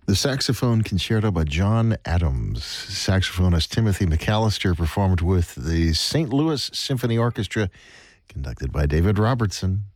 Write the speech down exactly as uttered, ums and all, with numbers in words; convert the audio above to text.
The Saxophone Concerto by John Adams. Saxophonist Timothy McAllister performed with the Saint Louis Symphony Orchestra, conducted by David Robertson.